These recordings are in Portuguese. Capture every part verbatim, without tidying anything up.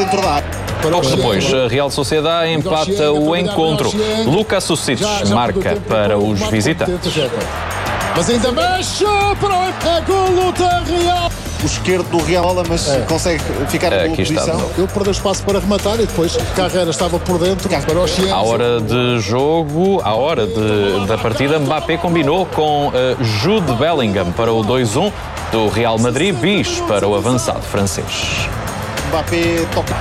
dentro da área. Pouco depois, a Real Sociedade empata o encontro. Lucas Sucic marca para os visitantes. Mas ainda mexe para o é golo da Real. O esquerdo do Real, mas é. consegue ficar é, na posição. Ele perdeu espaço para rematar e depois Carreira estava por dentro. Para o Chiesa. À hora de jogo, à hora de, da partida, Mbappé combinou com uh, Jude Bellingham para o dois um do Real Madrid, bis para o avançado francês. Mbappé toca.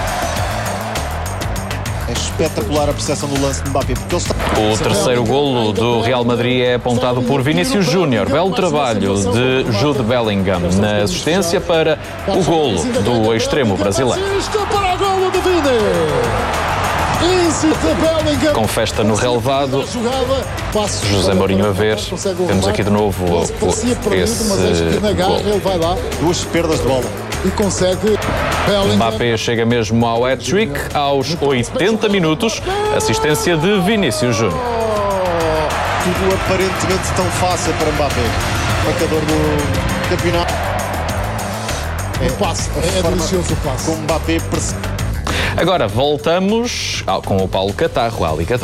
É espetacular a percepção do lance de Mbappé. Porque ele está... O terceiro golo do Real Madrid é apontado por Vinícius Júnior. Belo trabalho de Jude Bellingham na assistência para o golo do extremo brasileiro. Com festa no relevado, José Mourinho a ver. Temos aqui de novo esse golo. Duas perdas de bola. E consegue. Mbappé chega mesmo ao hat-trick aos oitenta minutos, assistência de Vinícius Júnior. Oh, tudo aparentemente tão fácil para Mbappé, marcador do campeonato. É, o passe, é delicioso o passe. Com Mbappé. Agora voltamos ao, com o Paulo Catarro, a ligador.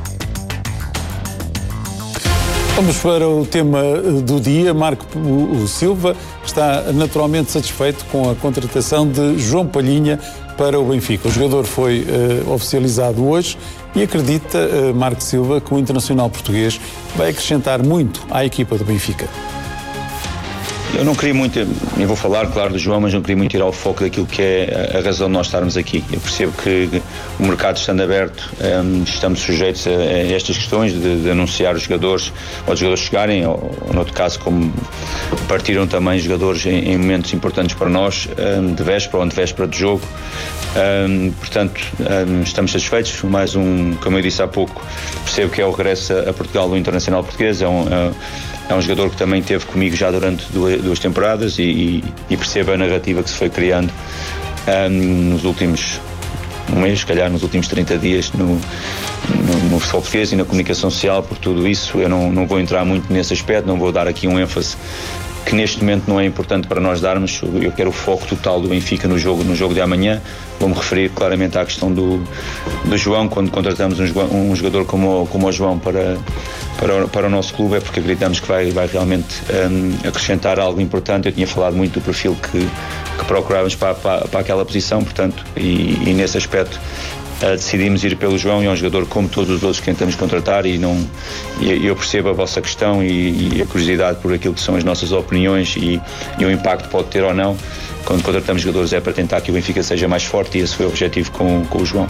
Vamos para o tema do dia. Marco Silva está naturalmente satisfeito com a contratação de João Palhinha para o Benfica. O jogador foi uh, oficializado hoje e acredita, uh, Marco Silva, que o internacional português vai acrescentar muito à equipa do Benfica. Eu não queria muito, eu vou falar, claro, do João, mas não queria muito ir ao foco daquilo que é a razão de nós estarmos aqui. Eu percebo que o mercado estando aberto, um, estamos sujeitos a, a estas questões de, de anunciar os jogadores, ou os jogadores chegarem, ou, ou no outro caso, como partiram também jogadores em, em momentos importantes para nós, um, de véspera ou antevéspera de jogo. Um, portanto, um, estamos satisfeitos. Mais um, como eu disse há pouco, percebo que é o regresso a Portugal do Internacional Português. É um, é, É um jogador que também esteve comigo já durante duas, duas temporadas e, e, e percebe a narrativa que se foi criando um, nos últimos um mês, se calhar nos últimos trinta dias no, no, no futebol português e na comunicação social. Por tudo isso eu não, não vou entrar muito nesse aspecto, não vou dar aqui um ênfase que neste momento não é importante para nós darmos. Eu quero o foco total do Benfica no jogo, no jogo de amanhã. Vou-me referir claramente à questão do, do João. Quando contratamos um, um jogador como, como o João para, para, para o nosso clube, é porque acreditamos que vai, vai realmente um, acrescentar algo importante. Eu tinha falado muito do perfil que, que procurávamos para, para, para aquela posição, portanto, e, e nesse aspecto Uh, decidimos ir pelo João. E é um jogador como todos os outros que tentamos contratar, e, não, e eu percebo a vossa questão e, e a curiosidade por aquilo que são as nossas opiniões e, e o impacto que pode ter ou não. Quando contratamos jogadores é para tentar que o Benfica seja mais forte, e esse foi o objetivo com, com o João.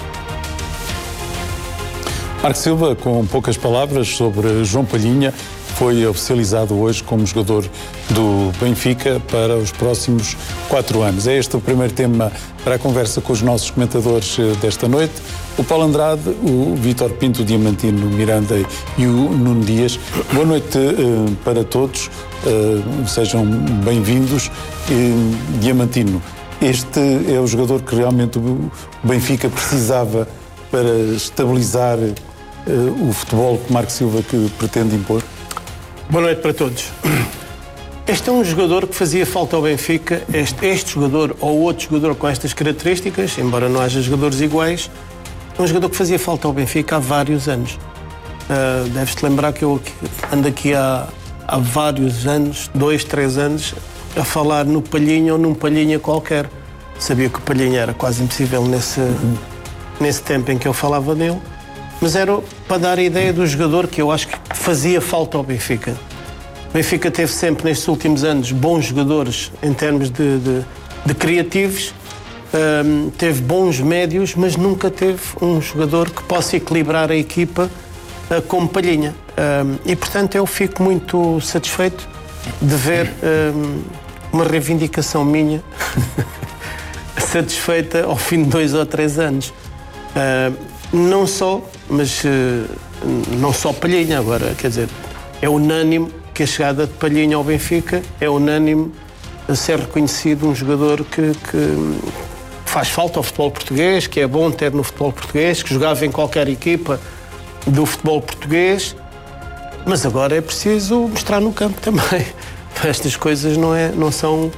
Marco Silva, com poucas palavras sobre João Palhinha, foi oficializado hoje como jogador do Benfica para os próximos quatro anos. É este o primeiro tema para a conversa com os nossos comentadores desta noite. O Paulo Andrade, o Vítor Pinto, o Diamantino Miranda e o Nuno Dias. Boa noite uh, para todos, uh, sejam bem-vindos. Uh, Diamantino, este é o jogador que realmente o Benfica precisava para estabilizar uh, o futebol que Marco Silva que pretende impor? Boa noite para todos. Este é um jogador que fazia falta ao Benfica. Este, este jogador ou outro jogador com estas características, embora não haja jogadores iguais, é um jogador que fazia falta ao Benfica há vários anos. Uh, deves-te lembrar que eu ando aqui há, há vários anos, dois, três anos, a falar no Palhinha ou num Palhinha qualquer. Sabia que o Palhinha era quase impossível nesse, uhum. nesse tempo em que eu falava dele. Mas era para dar a ideia do jogador que eu acho que fazia falta ao Benfica. O Benfica teve sempre, nestes últimos anos, bons jogadores em termos de, de, de criativos, um, teve bons médios, mas nunca teve um jogador que possa equilibrar a equipa uh, como Palhinha. Um, e, portanto, eu fico muito satisfeito de ver um, uma reivindicação minha satisfeita ao fim de dois ou três anos. Uh, não só, mas uh, não só Palhinha, agora, quer dizer, é unânime que a chegada de Palhinha ao Benfica é unânime a ser reconhecido um jogador que, que faz falta ao futebol português, que é bom ter no futebol português, que jogava em qualquer equipa do futebol português, mas agora é preciso mostrar no campo também. Estas coisas não, é, não são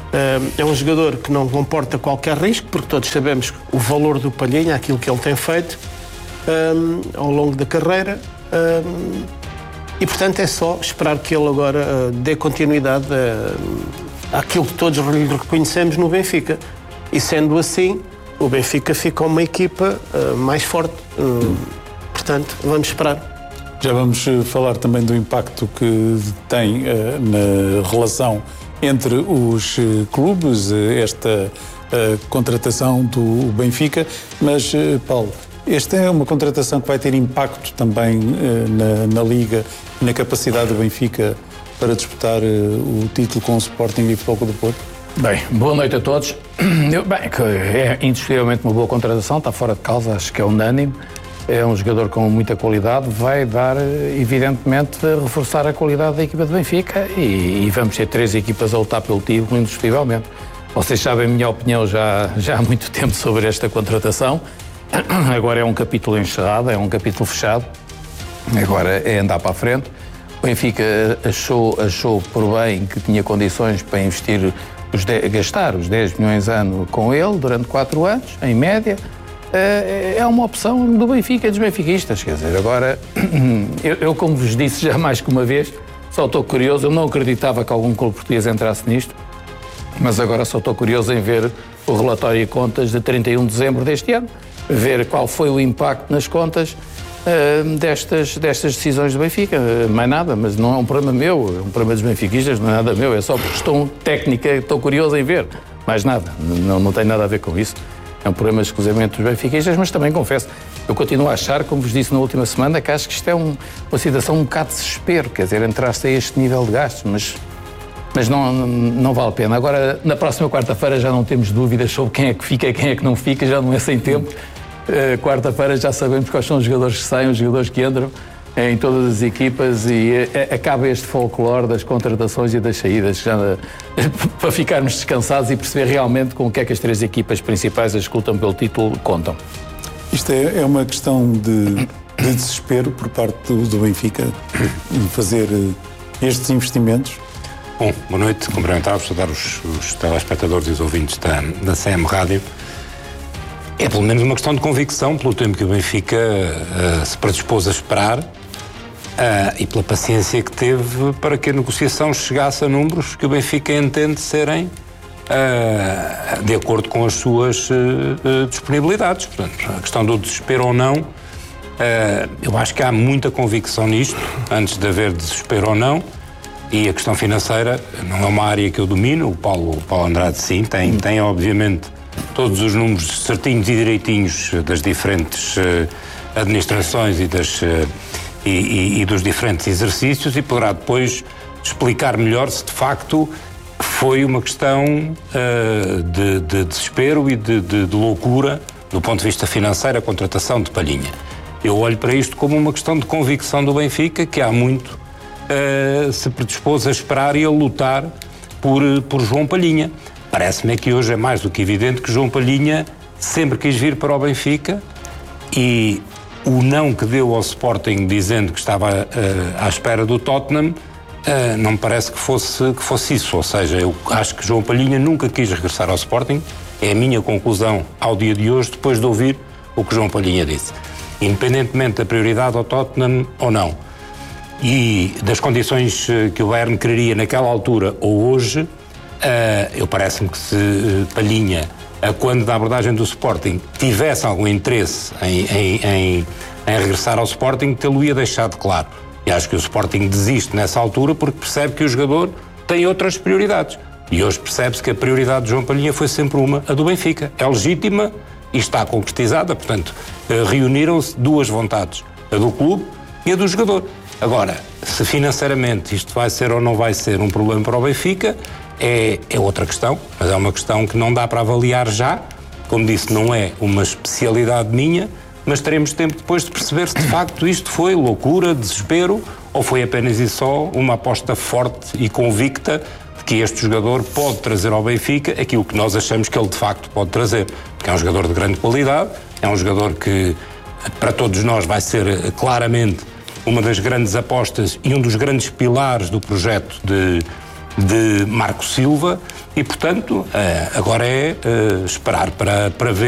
É um jogador que não comporta qualquer risco, porque todos sabemos o valor do Palhinha, aquilo que ele tem feito um, ao longo da carreira. Um, e, portanto, é só esperar que ele agora uh, dê continuidade uh, àquilo que todos lhe reconhecemos no Benfica. E, sendo assim, o Benfica fica uma equipa uh, mais forte. Uh, portanto, vamos esperar. Já vamos falar também do impacto que tem uh, na relação entre os uh, clubes, uh, esta uh, contratação do Benfica, mas, uh, Paulo, esta é uma contratação que vai ter impacto também uh, na, na Liga e na capacidade do Benfica para disputar uh, o título com o Sporting e o Futebol Clube do Porto? Bem, boa noite a todos. Eu, bem, é indiscutivelmente uma boa contratação, está fora de causa, acho que é unânime. É um jogador com muita qualidade, vai dar, evidentemente, reforçar a qualidade da equipa do Benfica e, e vamos ter três equipas a lutar pelo título, indiscutivelmente. Vocês sabem a minha opinião já, já há muito tempo sobre esta contratação. Agora é um capítulo encerrado, é um capítulo fechado. Agora é andar para a frente. O Benfica achou, achou por bem que tinha condições para investir, os de, gastar os dez milhões ano com ele durante quatro anos, em média. É uma opção do Benfica e dos benfiquistas, quer dizer, agora, eu, eu como vos disse já mais que uma vez, só estou curioso, eu não acreditava que algum clube português entrasse nisto, mas agora só estou curioso em ver o relatório de contas de trinta e um de dezembro deste ano, ver qual foi o impacto nas contas uh, destas, destas decisões do Benfica, uh, mais nada, mas não é um problema meu, é um problema dos benfiquistas, não é nada meu, é só por questão técnica, estou curioso em ver, mais nada, não, não tem nada a ver com isso. É um problema exclusivamente dos benfiquistas, mas também confesso, eu continuo a achar, como vos disse na última semana, que acho que isto é um, uma situação um bocado de desespero, quer dizer, entrar-se a este nível de gastos, mas, mas não, não vale a pena. Agora, na próxima quarta-feira já não temos dúvidas sobre quem é que fica e quem é que não fica, já não é sem tempo. Uh, quarta-feira já sabemos quais são os jogadores que saem, os jogadores que entram em todas as equipas e uh, acaba este folclore das contratações e das saídas, já, uh, para ficarmos descansados e perceber realmente com o que é que as três equipas principais as que lutam pelo título contam. Isto é, é uma questão de, de desespero por parte do, do Benfica em fazer uh, estes investimentos? Bom, boa noite, cumprimentar-vos, saudar os, os telespectadores e os ouvintes da, da C M Rádio. É pelo menos uma questão de convicção, pelo tempo que o Benfica uh, se predispôs a esperar uh, e pela paciência que teve para que a negociação chegasse a números que o Benfica entende serem uh, de acordo com as suas uh, uh, disponibilidades. Portanto, a questão do desespero ou não, uh, eu acho que há muita convicção nisto, antes de haver desespero ou não, e a questão financeira não é uma área que eu domino, o Paulo, o Paulo Andrade sim, tem, tem obviamente todos os números certinhos e direitinhos das diferentes uh, administrações e, das, uh, e, e, e dos diferentes exercícios e poderá depois explicar melhor se de facto foi uma questão uh, de, de desespero e de, de, de loucura do ponto de vista financeiro a contratação de Palhinha. Eu olho para isto como uma questão de convicção do Benfica, que há muito uh, se predispôs a esperar e a lutar por, por João Palhinha. Parece-me que hoje é mais do que evidente que João Palhinha sempre quis vir para o Benfica e o não que deu ao Sporting dizendo que estava uh, à espera do Tottenham uh, não me parece que fosse, que fosse isso. Ou seja, eu acho que João Palhinha nunca quis regressar ao Sporting. É a minha conclusão ao dia de hoje, depois de ouvir o que João Palhinha disse. Independentemente da prioridade ao Tottenham ou não. E das condições que o Bayern quereria naquela altura ou hoje, Uh, eu parece-me que se uh, Palhinha, uh, quando da abordagem do Sporting, tivesse algum interesse em, em, em, em regressar ao Sporting, tê-lo-ia deixado claro. E acho que o Sporting desiste nessa altura porque percebe que o jogador tem outras prioridades. E hoje percebe-se que a prioridade de João Palhinha foi sempre uma, a do Benfica. É legítima e está concretizada, portanto, uh, reuniram-se duas vontades, a do clube e a do jogador. Agora, se financeiramente isto vai ser ou não vai ser um problema para o Benfica, É, é outra questão, mas é uma questão que não dá para avaliar já. Como disse, não é uma especialidade minha, mas teremos tempo depois de perceber se de facto isto foi loucura, desespero, ou foi apenas e só uma aposta forte e convicta de que este jogador pode trazer ao Benfica aquilo que nós achamos que ele de facto pode trazer. Porque é um jogador de grande qualidade, é um jogador que para todos nós vai ser claramente uma das grandes apostas e um dos grandes pilares do projeto de de Marco Silva e, portanto, agora é esperar para, para ver